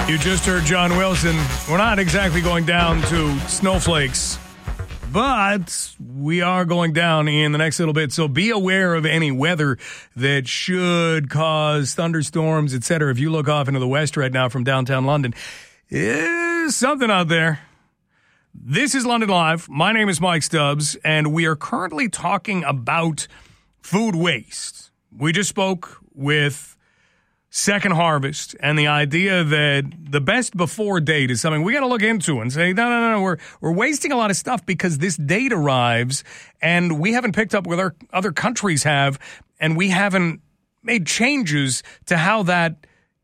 You just heard John Wilson. We're not exactly going down to snowflakes, but we are going down in the next little bit. So be aware of any weather that should cause thunderstorms, etc. If you look off into the west right now from downtown London, there's something out there. This is London Live. My name is Mike Stubbs, and we are currently talking about food waste. We just spoke with Second Harvest and the idea that the best before date is something we got to look into and say, no, we're wasting a lot of stuff because this date arrives and we haven't picked up what other countries have, and we haven't made changes to how that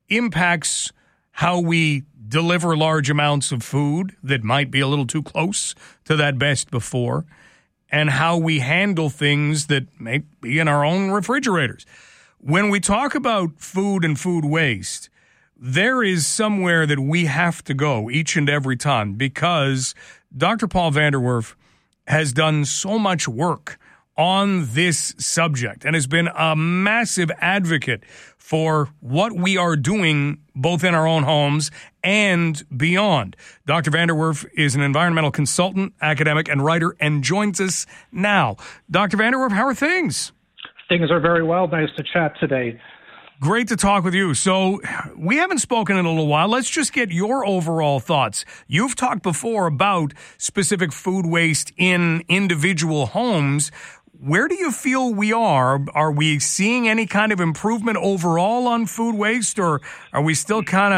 impacts how we deliver large amounts of food that might be a little too close to that best before, and how we handle things that may be in our own refrigerators. When we talk about food and food waste, there is somewhere that we have to go each and every time, because Dr. Paul van der Werf has done so much work on this subject and has been a massive advocate for what we are doing both in our own homes and beyond. Dr. van der Werf is an environmental consultant, academic, and writer, and joins us now. Dr. van der Werf, how are things? Things are very well. Nice to chat today. Great to talk with you. So we haven't spoken in a little while. Let's just get your overall thoughts. You've talked before about specific food waste in individual homes. Where do you feel we are? Are we seeing any kind of improvement overall on food waste, or are we still kind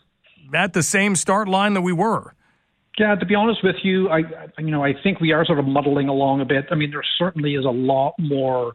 of at the same start line that we were? Yeah, to be honest with you, I think we are sort of muddling along a bit. I mean, there certainly is a lot more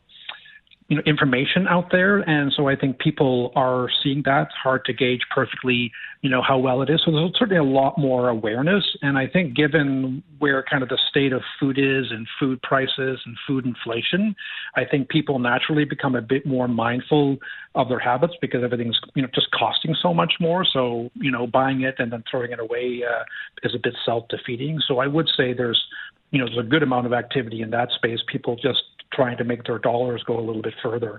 information out there. And so I think people are seeing that. It's hard to gauge perfectly, how well it is. So there's certainly a lot more awareness. And I think given where kind of the state of food is and food prices and food inflation, I think people naturally become a bit more mindful of their habits because everything's, just costing so much more. So, buying it and then throwing it away is a bit self-defeating. So I would say there's a good amount of activity in that space. People just trying to make their dollars go a little bit further.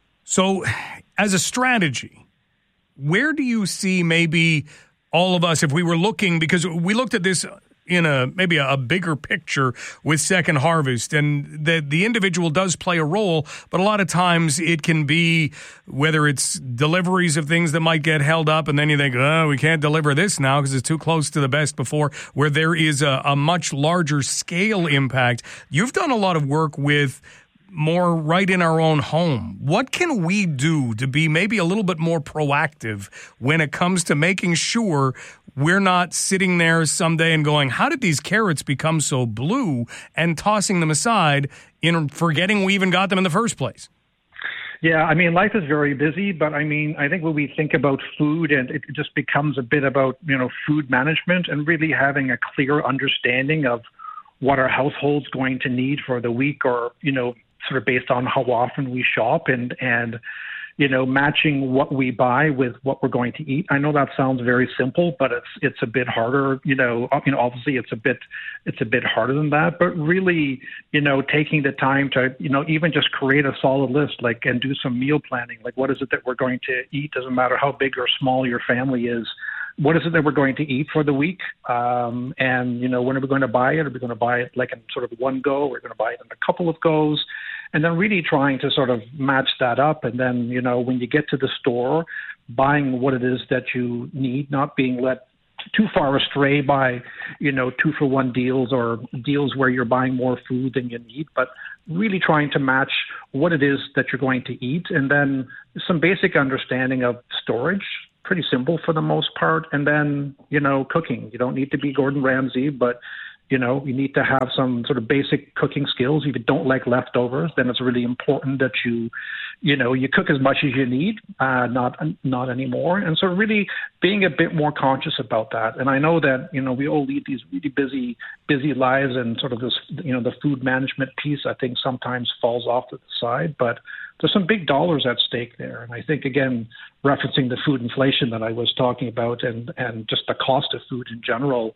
So as a strategy, where do you see maybe all of us, if we were looking, because we looked at this in maybe a bigger picture with Second Harvest, and the individual does play a role, but a lot of times it can be whether it's deliveries of things that might get held up, and then you think, oh, we can't deliver this now because it's too close to the best before, where there is a much larger scale impact. You've done a lot of work with more right in our own home. What can we do to be maybe a little bit more proactive when it comes to making sure we're not sitting there someday and going, how did these carrots become so blue, and tossing them aside in forgetting we even got them in the first place? Yeah, I mean, life is very busy, but I think when we think about food, and it just becomes a bit about, food management and really having a clear understanding of what our household's going to need for the week, or, sort of based on how often we shop, and matching what we buy with what we're going to eat. I know that sounds very simple, but it's a bit harder. Obviously it's a bit harder than that. But really, taking the time to even just create a solid list, and do some meal planning. Like, what is it that we're going to eat? Doesn't matter how big or small your family is. What is it that we're going to eat for the week? And, when are we going to buy it? Are we going to buy it in sort of one go? We're going to buy it in a couple of goes. And then really trying to sort of match that up. And then, when you get to the store, buying what it is that you need, not being led too far astray by, 2-for-1 deals or deals where you're buying more food than you need, but really trying to match what it is that you're going to eat. And then some basic understanding of storage. Pretty simple for the most part. And then, cooking. You don't need to be Gordon Ramsay, but, you need to have some sort of basic cooking skills. If you don't like leftovers, then it's really important that you cook as much as you need, not anymore. And so really being a bit more conscious about that. And I know that, we all lead these really busy lives, and sort of this, the food management piece, I think sometimes falls off to the side, but there's some big dollars at stake there. And I think, again, referencing the food inflation that I was talking about, and just the cost of food in general,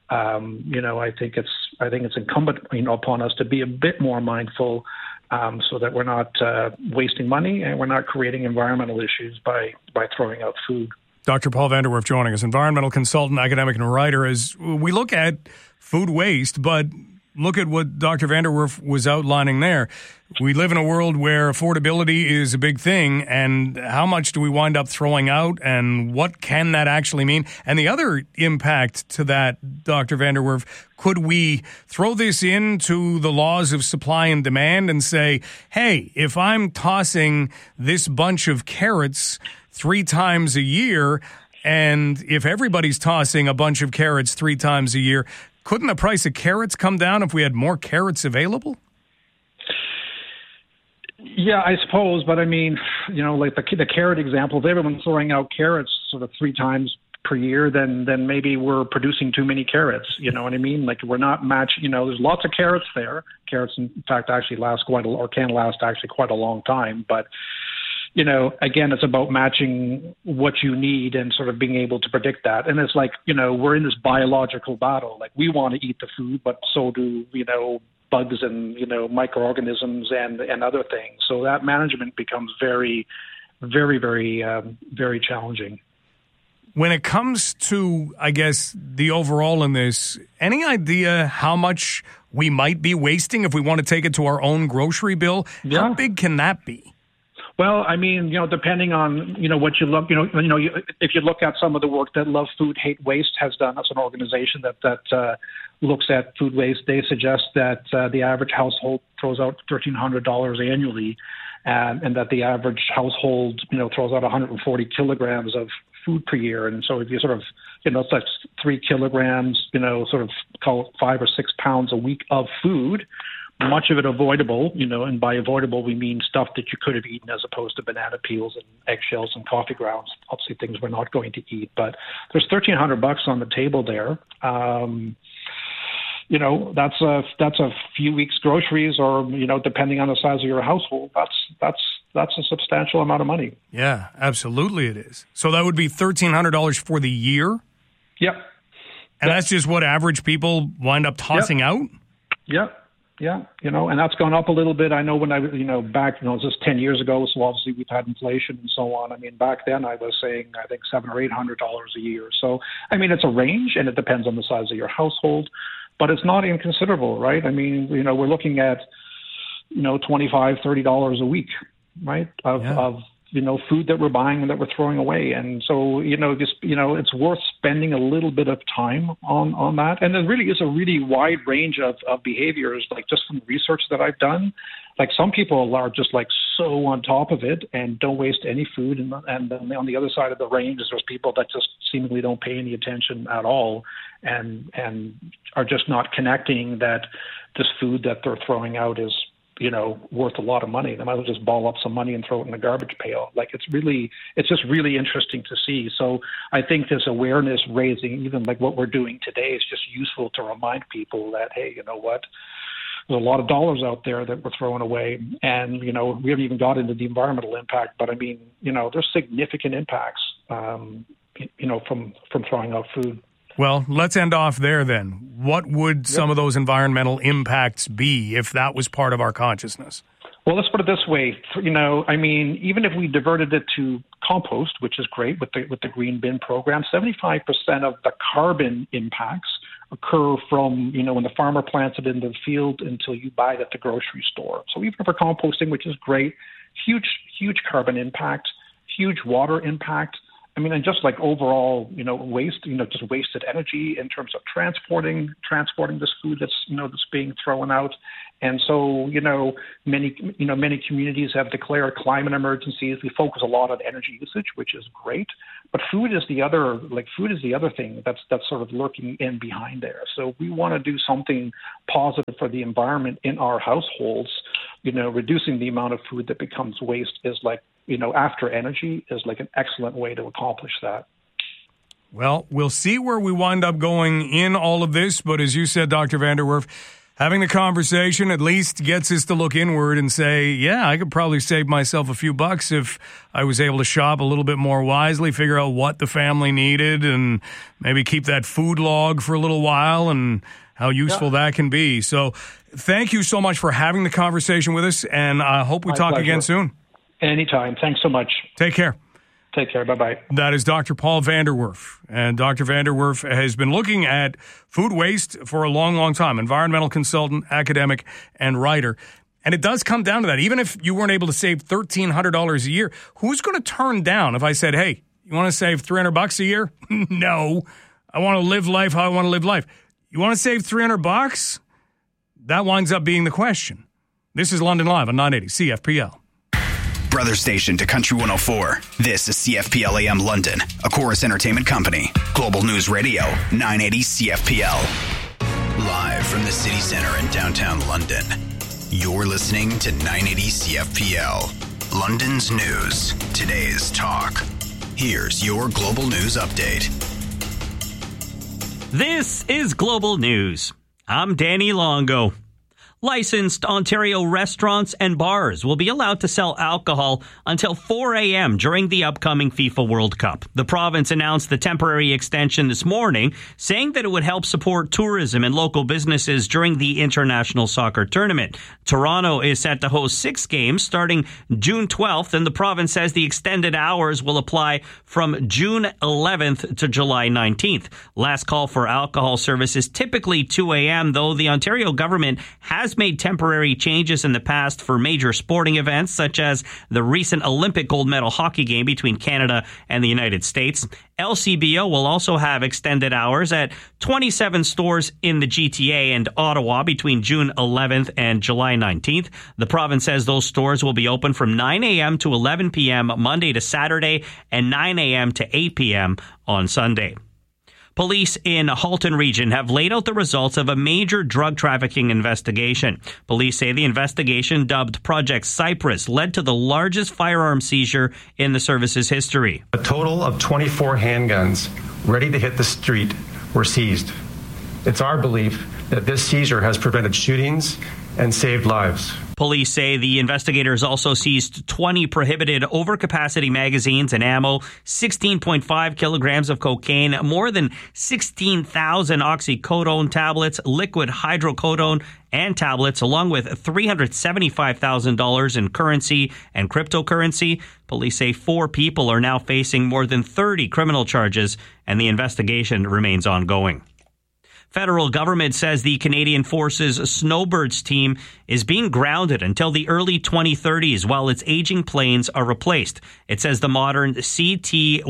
I think it's incumbent upon us to be a bit more mindful, so that we're not wasting money and we're not creating environmental issues by throwing out food. Dr. Paul Vanderwerf joining us, environmental consultant, academic, and writer. As we look at food waste, but look at what Dr. Vanderwerf was outlining there. We live in a world where affordability is a big thing, and how much do we wind up throwing out, and what can that actually mean? And the other impact to that, Dr. Vanderwerf, could we throw this into the laws of supply and demand and say, hey, if I'm tossing this bunch of carrots 3 times a year, and if everybody's tossing a bunch of carrots 3 times a year, couldn't the price of carrots come down if we had more carrots available? Yeah, I suppose. But I mean, like the carrot example, if everyone's throwing out carrots sort of 3 times per year, then maybe we're producing too many carrots. You know what I mean? Like we're not matching, there's lots of carrots there. Carrots, in fact, actually can last quite a long time. But again, it's about matching what you need and sort of being able to predict that. And it's like, we're in this biological battle. Like we want to eat the food, but so do, bugs and, microorganisms and other things. So that management becomes very, very, very, very challenging. When it comes to, I guess, the overall in this, any idea how much we might be wasting if we want to take it to our own grocery bill? Yeah. How big can that be? Well, I mean, depending on, what you look, if you look at some of the work that Love Food, Hate Waste has done, that's an organization that looks at food waste. They suggest that the average household throws out $1,300 annually, and that the average household, throws out 140 kilograms of food per year. And so if you sort of, it's like 3 kilograms, sort of call it 5 or 6 pounds a week of food. Much of it avoidable, and by avoidable we mean stuff that you could have eaten as opposed to banana peels and eggshells and coffee grounds. Obviously, things we're not going to eat. But there's $1,300 on the table there. That's a few weeks' groceries, or depending on the size of your household, that's a substantial amount of money. Yeah, absolutely, it is. So that would be $1,300 for the year. Yep. And that's just what average people wind up tossing out. Yep. Yeah, and that's gone up a little bit. I know when back, it was just 10 years ago, so obviously we've had inflation and so on. I mean, back then I was saying, I think $700 or $800 a year. So, I mean, it's a range, and it depends on the size of your household, but it's not inconsiderable, right? I mean, we're looking at, $25, $30 a week, right, of food that we're buying and that we're throwing away. And so, it's worth spending a little bit of time on that. And there really is a really wide range of behaviors, like just from research that I've done. Like some people are just like so on top of it and don't waste any food. And then on the other side of the range, there's people that just seemingly don't pay any attention at all and are just not connecting that this food that they're throwing out is worth a lot of money. They might as well just ball up some money and throw it in the garbage pail. Like it's just really interesting to see. So I think this awareness raising, even like what we're doing today, is just useful to remind people that, hey, you know what? There's a lot of dollars out there that we're throwing away. And, we haven't even got into the environmental impact, but I mean, there's significant impacts, from throwing out food. Well, let's end off there then. What would some of those environmental impacts be if that was part of our consciousness? Well, let's put it this way. I mean, even if we diverted it to compost, which is great with the green bin program, 75% of the carbon impacts occur from, when the farmer plants it into the field until you buy it at the grocery store. So even for composting, which is great, huge carbon impact, huge water impact. I mean, and just like overall, waste, just wasted energy in terms of transporting this food that's being thrown out. And so, many communities have declared climate emergencies. We focus a lot on energy usage, which is great. But food is the other thing that's sort of lurking in behind there. So we want to do something positive for the environment in our households. Reducing the amount of food that becomes waste is like, after energy is like an excellent way to accomplish that. Well, we'll see where we wind up going in all of this. But as you said, Dr. Vanderwerf, having the conversation at least gets us to look inward and say, yeah, I could probably save myself a few bucks if I was able to shop a little bit more wisely, figure out what the family needed, and maybe keep that food log for a little while and how useful that can be. So thank you so much for having the conversation with us, and I hope we talk again soon. Anytime. Thanks so much. Take care. Take care. Bye-bye. That is Dr. Paul Vanderwerf. And Dr. Vanderwerf has been looking at food waste for a long, long time. Environmental consultant, academic, and writer. And it does come down to that. Even if you weren't able to save $1,300 a year, who's going to turn down if I said, hey, you want to save $300 a year? No. I want to live life how I want to live life. You want to save $300? That winds up being the question. This is London Live on 980 CFPL. Brother station to Country 104. This is CFPL AM London, a Chorus Entertainment company. Global News Radio, 980 CFPL. Live from the city center in downtown London. You're listening to 980 CFPL. London's news, today's talk. Here's your Global News update. This is Global News. I'm Danny Longo. Licensed Ontario restaurants and bars will be allowed to sell alcohol until 4 a.m. during the upcoming FIFA World Cup. The province announced the temporary extension this morning, saying that it would help support tourism and local businesses during the international soccer tournament. Toronto is set to host 6 games starting June 12th, and the province says the extended hours will apply from June 11th to July 19th. Last call for alcohol service is typically 2 a.m., though the Ontario government has made temporary changes in the past for major sporting events, such as the recent Olympic gold medal hockey game between Canada and the United States. LCBO will also have extended hours at 27 stores in the GTA and Ottawa between June 11th and July 19th. The province says those stores will be open from 9 a.m. to 11 p.m. Monday to Saturday and 9 a.m. to 8 p.m. on Sunday. Police in Halton Region have laid out the results of a major drug trafficking investigation. Police say the investigation, dubbed Project Cypress, led to the largest firearm seizure in the service's history. A total of 24 handguns ready to hit the street were seized. It's our belief that this seizure has prevented shootings and saved lives. Police say the investigators also seized 20 prohibited overcapacity magazines and ammo, 16.5 kilograms of cocaine, more than 16,000 oxycodone tablets, liquid hydrocodone, and tablets, along with $375,000 in currency and cryptocurrency. Police say 4 people are now facing more than 30 criminal charges, and the investigation remains ongoing. Federal government says the Canadian Forces Snowbirds team is being grounded until the early 2030s while its aging planes are replaced. It says the modern CT-157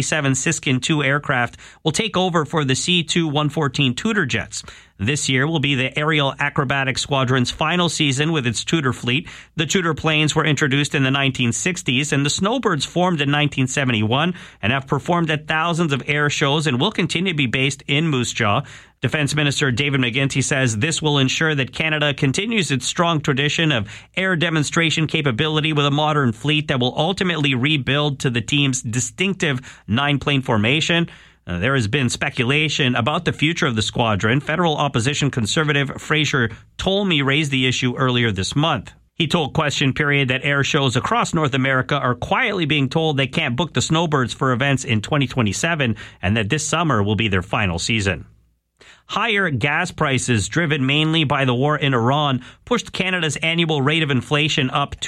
Siskin II aircraft will take over for the C-2-114 Tudor jets. This year will be the Aerial Acrobatic Squadron's final season with its Tudor fleet. The Tudor planes were introduced in the 1960s, and the Snowbirds formed in 1971 and have performed at thousands of air shows and will continue to be based in Moose Jaw. Defense Minister David McGuinty says this will ensure that Canada continues its strong tradition of air demonstration capability with a modern fleet that will ultimately rebuild to the team's distinctive 9-plane formation. There has been speculation about the future of the squadron. Federal opposition conservative Fraser Tolmie raised the issue earlier this month. He told Question Period that air shows across North America are quietly being told they can't book the Snowbirds for events in 2027 and that this summer will be their final season. Higher gas prices, driven mainly by the war in Iran, pushed Canada's annual rate of inflation up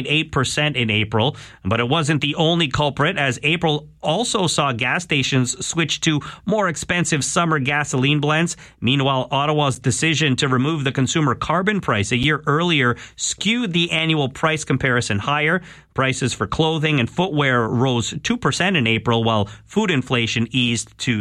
2.8% in April. But it wasn't the only culprit, as April also saw gas stations switch to more expensive summer gasoline blends. Meanwhile, Ottawa's decision to remove the consumer carbon price a year earlier skewed the annual price comparison higher. Prices for clothing and footwear rose 2% in April, while food inflation eased to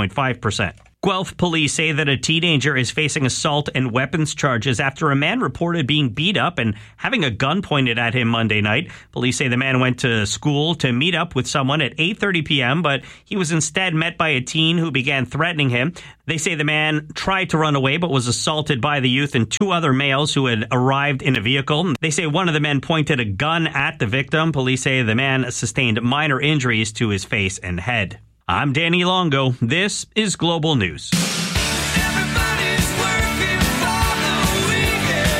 3.5%. Guelph police say that a teenager is facing assault and weapons charges after a man reported being beat up and having a gun pointed at him Monday night. Police say the man went to school to meet up with someone at 8:30 p.m., but he was instead met by a teen who began threatening him. They say the man tried to run away but was assaulted by the youth and 2 other males who had arrived in a vehicle. They say one of the men pointed a gun at the victim. Police say the man sustained minor injuries to his face and head. I'm Danny Longo. This is Global News. It's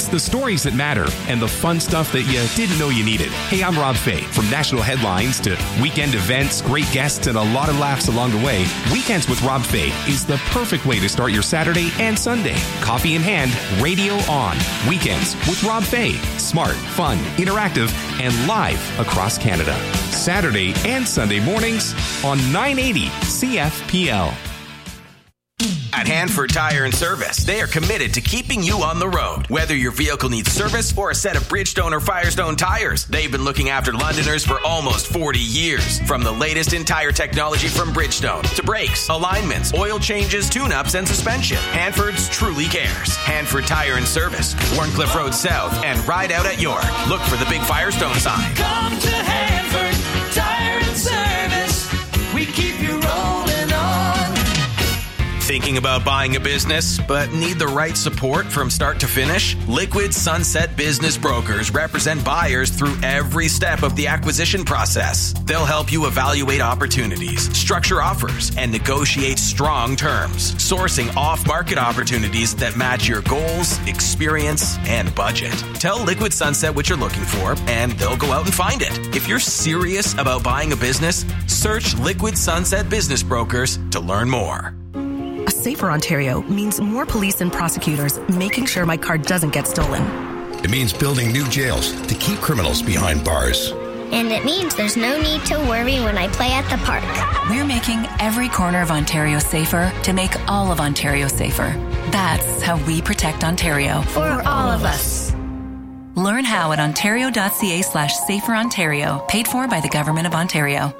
It's the stories that matter and the fun stuff that you didn't know you needed. Hey, I'm Rob Fay. From national headlines to weekend events, great guests, and a lot of laughs along the way, Weekends with Rob Fay is the perfect way to start your Saturday and Sunday. Coffee in hand, radio on. Weekends with Rob Fay. Smart, fun, interactive, and live across Canada. Saturday and Sunday mornings on 980 CFPL. At Hanford Tire and Service, they are committed to keeping you on the road. Whether your vehicle needs service or a set of Bridgestone or Firestone tires, they've been looking after Londoners for almost 40 years. From the latest in tire technology from Bridgestone to brakes, alignments, oil changes, tune-ups, and suspension, Hanford's truly cares. Hanford Tire and Service, Warncliffe Road South, and Ride Out at York. Look for the big Firestone sign. Come to Hanford Tire and Service. We keep you rolling on. Thinking about buying a business, but need the right support from start to finish? Liquid Sunset Business Brokers represent buyers through every step of the acquisition process. They'll help you evaluate opportunities, structure offers, and negotiate strong terms, sourcing off-market opportunities that match your goals, experience, and budget. Tell Liquid Sunset what you're looking for, and they'll go out and find it. If you're serious about buying a business, search Liquid Sunset Business Brokers to learn more. A safer Ontario means more police and prosecutors making sure my car doesn't get stolen. It means building new jails to keep criminals behind bars. And it means there's no need to worry when I play at the park. We're making every corner of Ontario safer to make all of Ontario safer. That's how we protect Ontario. For all of us. Learn how at ontario.ca/saferontario, paid for by the Government of Ontario.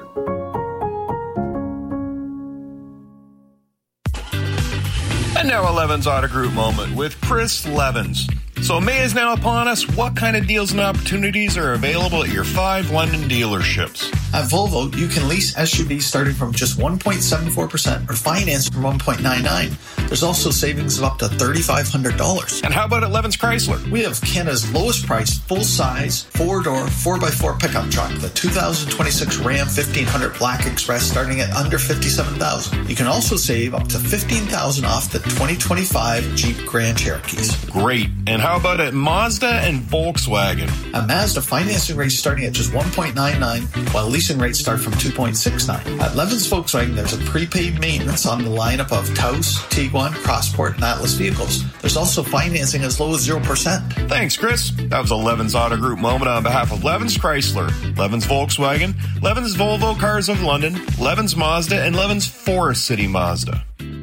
And now a Levins Auto Group moment with Chris Levins. So May is now upon us. What kind of deals and opportunities are available at your 5 London dealerships? At Volvo, you can lease SUVs starting from just 1.74% or finance from 1.99%. There's also savings of up to $3,500. And how about at Levins Chrysler? We have Canada's lowest priced, full-size, 4-door, 4x4 pickup truck, the 2026 Ram 1500 Black Express starting at under $57,000. You can also save up to $15,000 off the 2025 Jeep Grand Cherokees. Great. And how about at Mazda and Volkswagen? At Mazda, financing rates starting at just 1.99%, while leasing rates start from 2.69%. At Levins Volkswagen, there's a prepaid maintenance on the lineup of Taos, Tiguan, Crossport, and Atlas vehicles. There's also financing as low as 0%. Thanks, Chris. That was a Levins Auto Group moment on behalf of Levins Chrysler, Levins Volkswagen, Levins Volvo Cars of London, Levins Mazda, and Levins Forest City Mazda.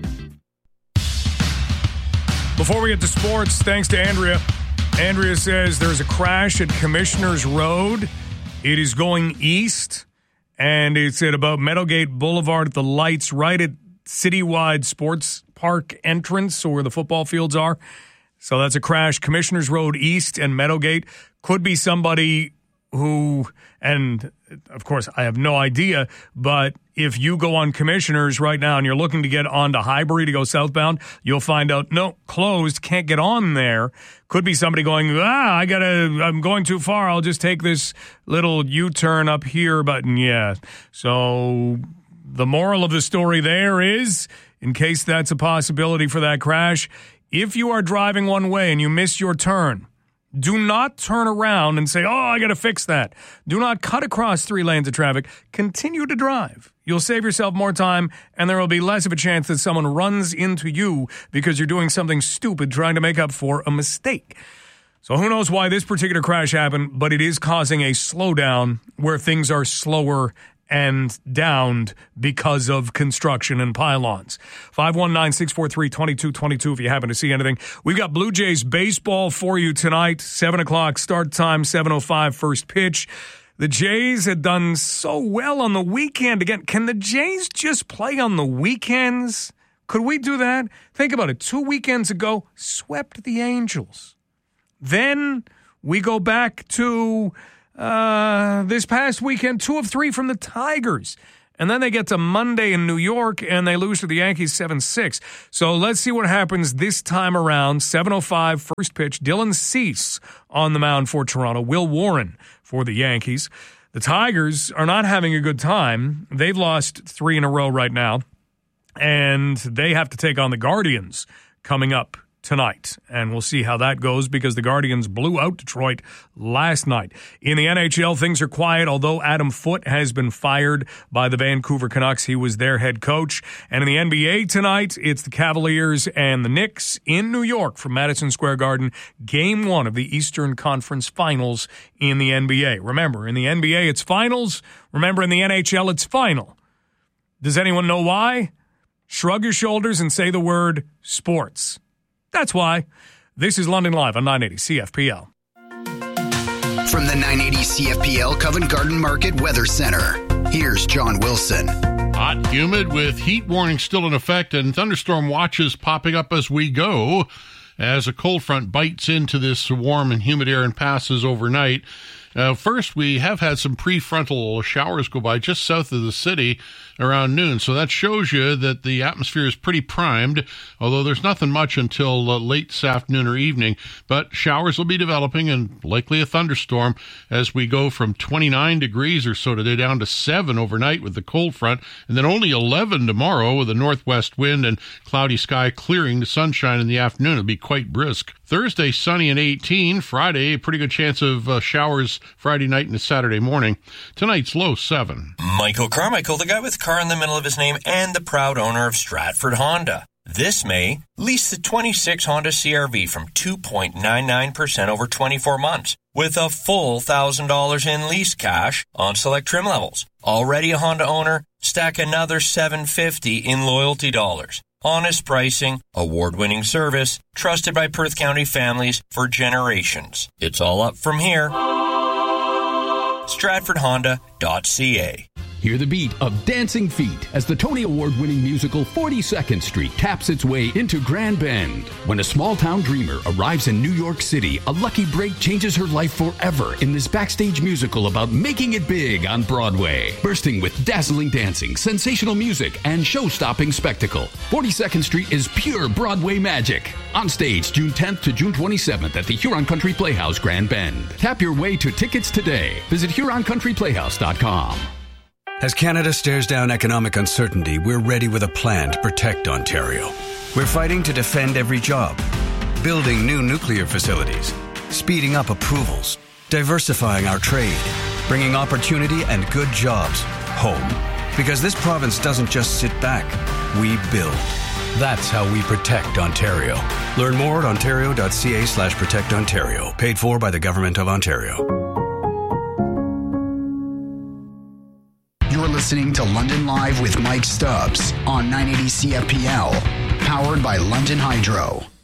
Before we get to sports, thanks to Andrea. Andrea says there's a crash at Commissioners Road. It is going east, and it's at about Meadowgate Boulevard at the lights right at Citywide Sports Park entrance, so where the football fields are. So that's a crash. Commissioners Road east and Meadowgate. Could be somebody who, and of course I have no idea, but if you go on Commissioners right now and you're looking to get onto Highbury to go southbound, you'll find out, no, closed, can't get on there. Could be somebody going, I'm going too far. I'll just take this little U-turn up here. But yeah, so the moral of the story there is, in case that's a possibility for that crash, if you are driving one way and you miss your turn, do not turn around and say, I got to fix that. Do not cut across 3 lanes of traffic. Continue to drive. You'll save yourself more time, and there will be less of a chance that someone runs into you because you're doing something stupid trying to make up for a mistake. So who knows why this particular crash happened, but it is causing a slowdown where things are slower and downed because of construction and pylons. 519-643-2222 if you happen to see anything. We've got Blue Jays baseball for you tonight. 7 o'clock start time, 7:05 first pitch. The Jays had done so well on the weekend. Again, can the Jays just play on the weekends? Could we do that? Think about it. 2 weekends ago, swept the Angels. Then we go back to this past weekend, 2 of 3 from the Tigers. And then they get to Monday in New York, and they lose to the Yankees 7-6. So let's see what happens this time around. 7:05 first pitch. Dylan Cease on the mound for Toronto. Will Warren for the Yankees. The Tigers are not having a good time. They've lost 3 in a row right now, and they have to take on the Guardians coming up tonight. And we'll see how that goes because the Guardians blew out Detroit last night. In the NHL, things are quiet, although Adam Foote has been fired by the Vancouver Canucks. He was their head coach. And in the NBA tonight, it's the Cavaliers and the Knicks in New York from Madison Square Garden. Game 1 of the Eastern Conference Finals in the NBA. Remember, in the NBA, it's finals. Remember, in the NHL, it's final. Does anyone know why? Shrug your shoulders and say the word sports. That's why. This is London Live on 980 CFPL. From the 980 CFPL Covent Garden Market Weather Center, here's John Wilson. Hot, humid with heat warning still in effect and thunderstorm watches popping up as we go as a cold front bites into this warm and humid air and passes overnight. First, we have had some prefrontal showers go by just south of the city around noon. So that shows you that the atmosphere is pretty primed, although there's nothing much until late this afternoon or evening. But showers will be developing and likely a thunderstorm as we go from 29 degrees or so today down to 7 overnight with the cold front, and then only 11 tomorrow with a northwest wind and cloudy sky clearing to sunshine in the afternoon. It'll be quite brisk. Thursday, sunny and 18. Friday, a pretty good chance of showers Friday night and Saturday morning. Tonight's low 7. Michael Carmichael, the guy with car in the middle of his name and the proud owner of Stratford Honda. This May, lease the 26 Honda CR-V from 2.99% over 24 months with a full $1,000 in lease cash on select trim levels. Already a Honda owner? Stack another $750 in loyalty dollars. Honest pricing, award-winning service, trusted by Perth County families for generations. It's all up from here. StratfordHonda.ca. Hear the beat of Dancing Feet as the Tony Award-winning musical 42nd Street taps its way into Grand Bend. When a small-town dreamer arrives in New York City, a lucky break changes her life forever in this backstage musical about making it big on Broadway. Bursting with dazzling dancing, sensational music, and show-stopping spectacle, 42nd Street is pure Broadway magic. On stage June 10th to June 27th at the Huron Country Playhouse, Grand Bend. Tap your way to tickets today. Visit HuronCountryPlayhouse.com. As Canada stares down economic uncertainty, we're ready with a plan to protect Ontario. We're fighting to defend every job, building new nuclear facilities, speeding up approvals, diversifying our trade, bringing opportunity and good jobs home. Because this province doesn't just sit back, we build. That's how we protect Ontario. Learn more at ontario.ca/protectontario. Paid for by the Government of Ontario. You're listening to London Live with Mike Stubbs on 980 CFPL, powered by London Hydro.